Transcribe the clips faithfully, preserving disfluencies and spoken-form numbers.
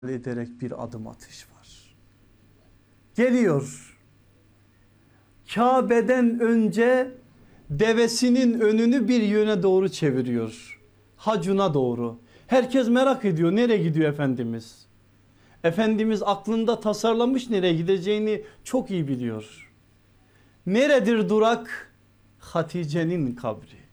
ederek bir adım atış var. Geliyor. Kabe'den önce devesinin önünü bir yöne doğru çeviriyor. Hacuna doğru. Herkes merak ediyor, nereye gidiyor Efendimiz? Efendimiz aklında tasarlamış nereye gideceğini çok iyi biliyor. Neredir durak? Hatice'nin kabri.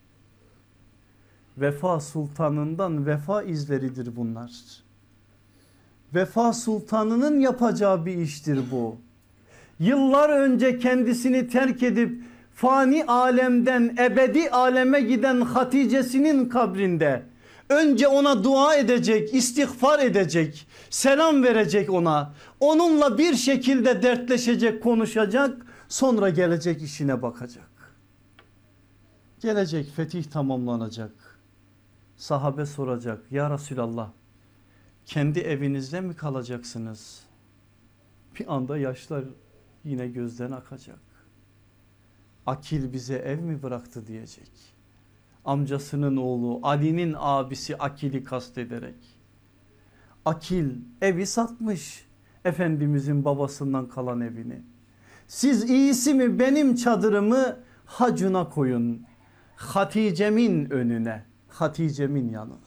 Vefa Sultanı'ndan vefa izleridir bunlar. Vefa Sultanı'nın yapacağı bir iştir bu. Yıllar önce kendisini terk edip fani alemden ebedi aleme giden Hatice'sinin kabrinde önce ona dua edecek, istiğfar edecek, selam verecek ona. Onunla bir şekilde dertleşecek, konuşacak, sonra gelecek işine bakacak. Gelecek, fetih tamamlanacak. Sahabe soracak, ya Resulallah, kendi evinizde mi kalacaksınız? Bir anda yaşlar yine gözden akacak. Akil bize ev mi bıraktı diyecek. Amcasının oğlu Ali'nin abisi Akil'i kastederek. Akil evi satmış, Efendimizin babasından kalan evini. Siz iyisi mi benim çadırımı hacuna koyun. Hatice'min önüne, Hatice'min yanına.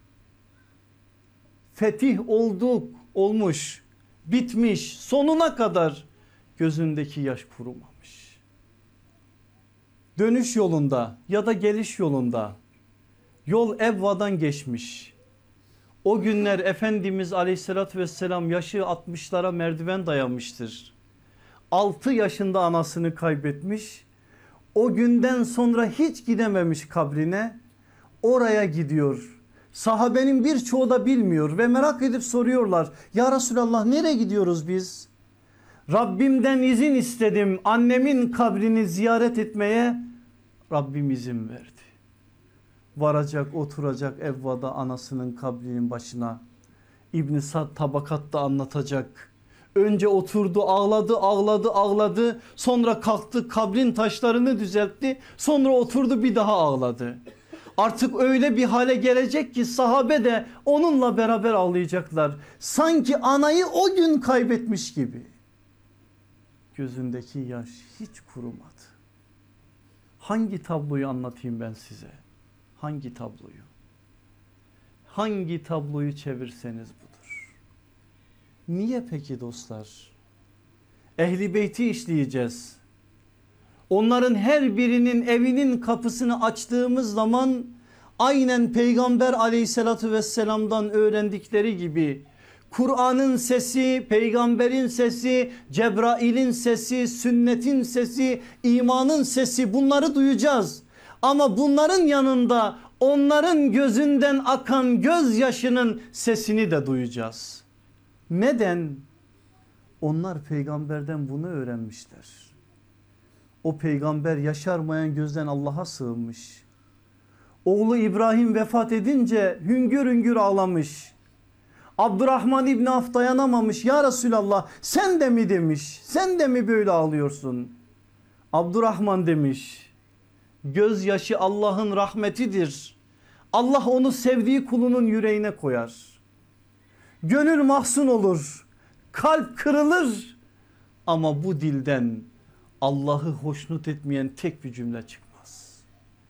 Fetih olduk, olmuş, bitmiş, sonuna kadar gözündeki yaş kurumamış. Dönüş yolunda ya da geliş yolunda yol Evva'dan geçmiş. O günler Efendimiz aleyhissalatü vesselam yaşı altmışlara merdiven dayamıştır. altı yaşında anasını kaybetmiş. O günden sonra hiç gidememiş kabrine, oraya gidiyor. Sahabenin birçoğu da bilmiyor ve merak edip soruyorlar. Ya Resulallah, nereye gidiyoruz biz? Rabbimden izin istedim annemin kabrini ziyaret etmeye. Rabbim izin verdi. Varacak, oturacak Evva'da anasının kabrinin başına. İbn Sad Tabakat'ta anlatacak. Önce oturdu, ağladı ağladı ağladı, sonra kalktı, kabrin taşlarını düzeltti, sonra oturdu, bir daha ağladı. Artık öyle bir hale gelecek ki sahabe de onunla beraber ağlayacaklar. Sanki anayı o gün kaybetmiş gibi. Gözündeki yaş hiç kurumadı. Hangi tabloyu anlatayım ben size? Hangi tabloyu? Hangi tabloyu çevirseniz budur. Niye peki dostlar? Ehli Beyt'i işleyeceğiz. Onların her birinin evinin kapısını açtığımız zaman aynen Peygamber aleyhissalatü vesselam'dan öğrendikleri gibi Kur'an'ın sesi, peygamberin sesi, Cebrail'in sesi, sünnetin sesi, imanın sesi, bunları duyacağız. Ama bunların yanında onların gözünden akan gözyaşının sesini de duyacağız. Neden? Onlar peygamberden bunu öğrenmişler. O peygamber yaşarmayan gözden Allah'a sığınmış. Oğlu İbrahim vefat edince hüngür hüngür ağlamış. Abdurrahman İbni Avf dayanamamış. Ya Resulallah, sen de mi demiş, sen de mi böyle ağlıyorsun? Abdurrahman demiş, gözyaşı Allah'ın rahmetidir. Allah onu sevdiği kulunun yüreğine koyar. Gönül mahzun olur, kalp kırılır ama bu dilden Allah'ı hoşnut etmeyen tek bir cümle çıkmaz.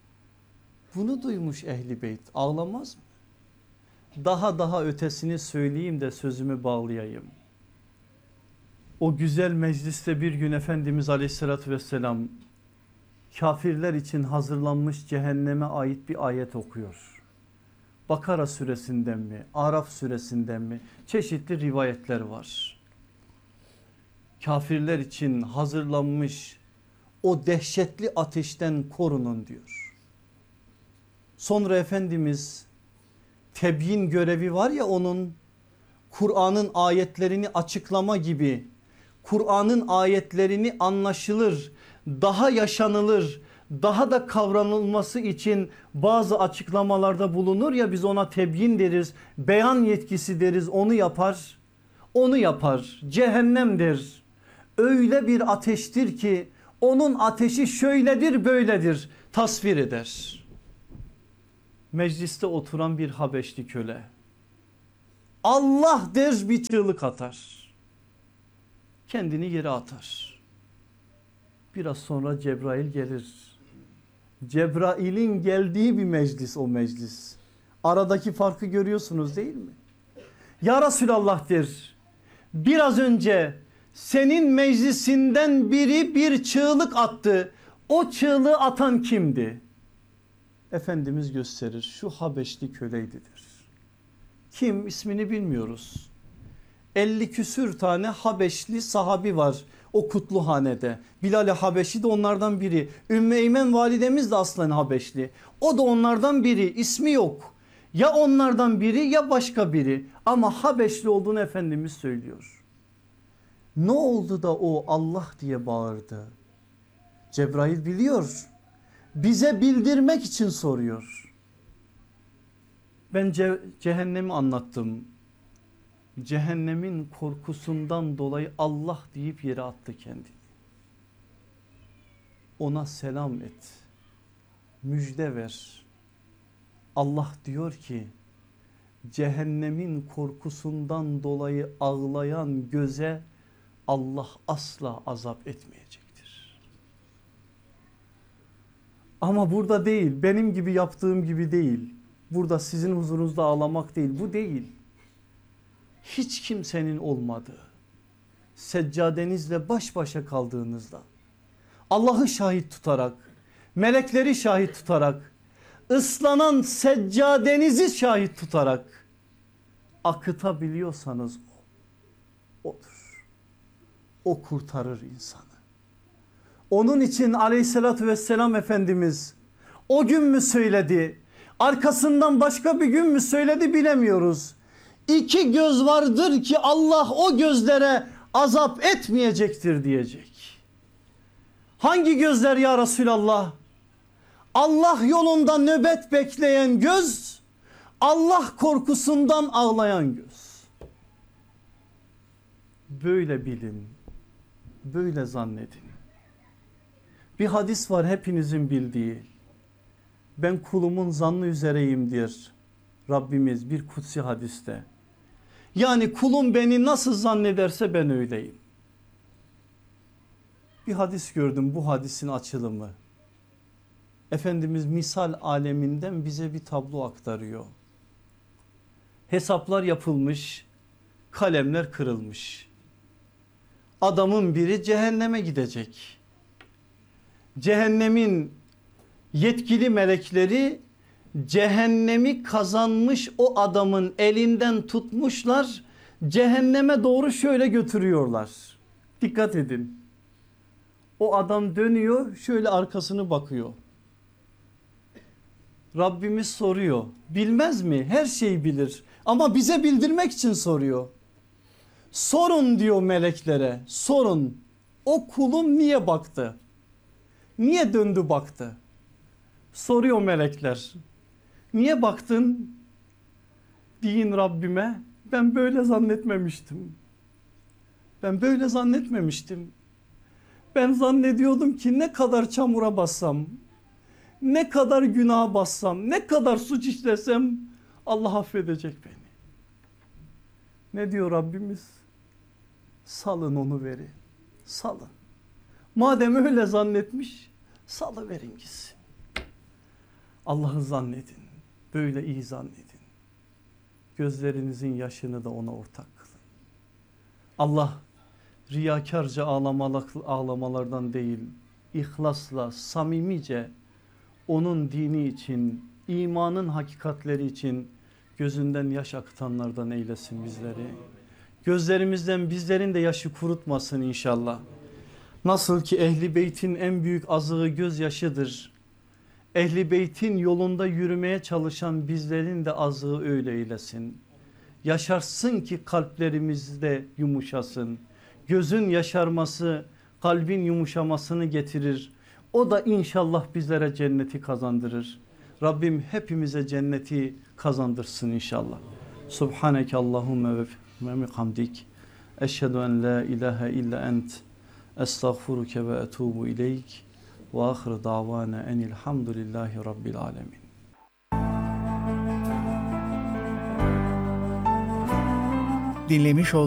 Bunu duymuş Ehli Beyt, ağlamaz mı? Daha daha ötesini söyleyeyim de sözümü bağlayayım. O güzel mecliste bir gün Efendimiz aleyhissalatü vesselam kafirler için hazırlanmış cehenneme ait bir ayet okuyor. Bakara suresinden mi, Araf suresinden mi, çeşitli rivayetler var. Kafirler için hazırlanmış o dehşetli ateşten korunun diyor. Sonra Efendimiz tebyin görevi var ya onun, Kur'an'ın ayetlerini açıklama gibi, Kur'an'ın ayetlerini anlaşılır, daha yaşanılır, daha da kavranılması için bazı açıklamalarda bulunur ya, biz ona tebyin deriz, beyan yetkisi deriz, onu yapar. Onu yapar. Cehennemdir. Öyle bir ateştir ki onun ateşi şöyledir böyledir tasvir eder. Mecliste oturan bir Habeşli köle Allah der, bir çığlık atar. Kendini yere atar. Biraz sonra Cebrail gelir. Cebrail'in geldiği bir meclis o meclis. Aradaki farkı görüyorsunuz değil mi? Ya Resulallah der, biraz önce senin meclisinden biri bir çığlık attı. O çığlığı atan kimdi? Efendimiz gösterir, şu Habeşli köleydi der. Kim, ismini bilmiyoruz. elli küsür tane Habeşli sahabi var o Kutluhane'de. Bilal-i Habeşi de onlardan biri. Ümmü Eymen validemiz de aslen Habeşli. O da onlardan biri, ismi yok. Ya onlardan biri ya başka biri, ama Habeşli olduğunu Efendimiz söylüyor. Ne oldu da o Allah diye bağırdı? Cebrail biliyor. Bize bildirmek için soruyor. Ben ce cehennemi anlattım. Cehennemin korkusundan dolayı Allah deyip yere attı kendini. Ona selam et. Müjde ver. Allah diyor ki, cehennemin korkusundan dolayı ağlayan göze Allah asla azap etmeyecektir. Ama burada değil, benim gibi yaptığım gibi değil. Burada sizin huzurunuzda ağlamak değil, bu değil. Hiç kimsenin olmadığı, seccadenizle baş başa kaldığınızda, Allah'ı şahit tutarak, melekleri şahit tutarak, ıslanan seccadenizi şahit tutarak akıtabiliyorsanız o, odur. O kurtarır insanı. Onun için aleyhissalatü vesselam Efendimiz o gün mü söyledi, arkasından başka bir gün mü söyledi bilemiyoruz. İki göz vardır ki Allah o gözlere azap etmeyecektir diyecek. Hangi gözler ya Resulallah? Allah yolunda nöbet bekleyen göz, Allah korkusundan ağlayan göz. Böyle bilin, böyle zannedin. Bir hadis var hepinizin bildiği. Ben kulumun zannı üzereyim der Rabbimiz bir kutsi hadiste. Yani kulum beni nasıl zannederse ben öyleyim. Bir hadis gördüm, bu hadisin açılımı. Efendimiz misal aleminden bize bir tablo aktarıyor. Hesaplar yapılmış, kalemler kırılmış. Adamın biri cehenneme gidecek. Cehennemin yetkili melekleri cehennemi kazanmış o adamın elinden tutmuşlar, cehenneme doğru şöyle götürüyorlar. Dikkat edin. O adam dönüyor, şöyle arkasını bakıyor. Rabbimiz soruyor, bilmez mi? Her şeyi bilir ama bize bildirmek için soruyor. Sorun diyor meleklere, sorun, o kulum niye baktı? Niye döndü baktı? Soruyor melekler. Niye baktın? Deyin Rabbime, ben böyle zannetmemiştim. Ben böyle zannetmemiştim. Ben zannediyordum ki ne kadar çamura bassam, ne kadar günaha bassam, ne kadar suç işlesem Allah affedecek beni. Ne diyor Rabbimiz? Salın onu veri, salın. Madem öyle zannetmiş, salıverin gitsin. Allah'ı zannedin, böyle iyi zannedin. Gözlerinizin yaşını da ona ortak kılın. Allah riyakarca ağlamalardan değil, ihlasla, samimice onun dini için, imanın hakikatleri için gözünden yaş akıtanlardan eylesin bizleri. Gözlerimizden bizlerin de yaşı kurutmasın inşallah. Nasıl ki Ehli Beyt'in en büyük azığı gözyaşıdır. Ehli Beyt'in yolunda yürümeye çalışan bizlerin de azığı öyle eylesin. Yaşarsın ki kalplerimizde yumuşasın. Gözün yaşarması kalbin yumuşamasını getirir. O da inşallah bizlere cenneti kazandırır. Rabbim hepimize cenneti kazandırsın inşallah. Subhaneke Allahümme ve bihamdik. Eşhedü en la ilahe illa ent. Estağfuruke ve etubu ileyk. Ve ahir davana enilhamdülillahi rabbil alemin. dinlemiş oldunuz.